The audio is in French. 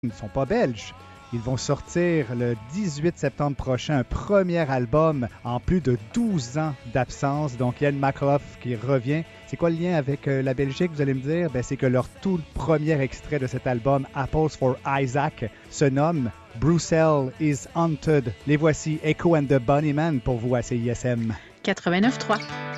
Ils ne sont pas belges. Ils vont sortir le 18 septembre prochain un premier album en plus de 12 ans d'absence. Donc, Ian McAuliffe qui revient. C'est quoi le lien avec la Belgique, vous allez me dire? C'est que leur tout premier extrait de cet album, Apples for Isaac, se nomme Bruxelles is Haunted. Les voici, Echo and the Bunnymen, pour vous à CISM. 89.3.